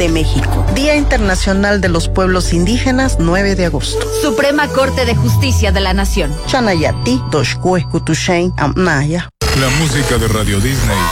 de México. Día Internacional de los Pueblos Indígenas, 9 de agosto. Suprema Corte de Justicia de la Nación. Chanayati, Toshkue, Kutushain, Amnaya. La música de Radio Disney